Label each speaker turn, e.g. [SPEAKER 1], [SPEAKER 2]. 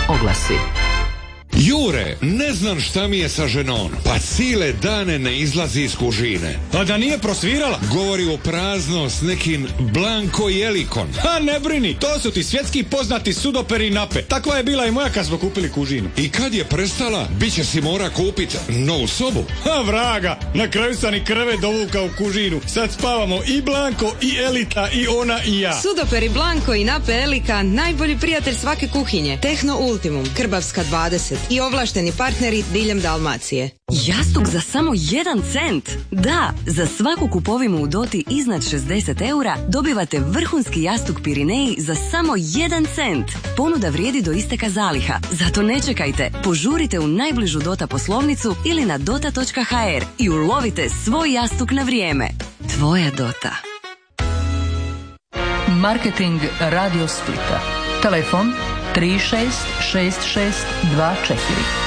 [SPEAKER 1] oglasi.
[SPEAKER 2] Jure, ne znam šta mi je sa ženom. Pa cijele dane ne izlazi iz kužine.
[SPEAKER 3] Pa da nije prosvirala?
[SPEAKER 2] Govori u prazno s nekim Blanko Jelikon.
[SPEAKER 3] Ha, ne brini, to su ti svjetski poznati sudoperi nape. Takva je bila i moja kad smo kupili kužinu.
[SPEAKER 2] I kad je prestala, bit će si mora kupiti novu sobu.
[SPEAKER 3] Ha, vraga, na kraju sam i krevet dovukao u kužinu. Sad spavamo i Blanko, i Elita, i ona, i ja.
[SPEAKER 4] Sudoperi Blanko i nape Elika, najbolji prijatelj svake kuhinje. Tehno Ultimum, Krbavska 20 i ovlašteni partneri diljem Dalmacije.
[SPEAKER 1] Jastuk za samo 1 cent? Da, za svaku kupovinu u Doti iznad 60 eura dobivate vrhunski jastuk Pirineji za samo 1 cent. Ponuda vrijedi do isteka zaliha, zato ne čekajte. Požurite u najbližu Dota poslovnicu ili na dota.hr i ulovite svoj jastuk na vrijeme. Tvoja Dota.
[SPEAKER 5] Marketing Radio Splita. Telefon 366624.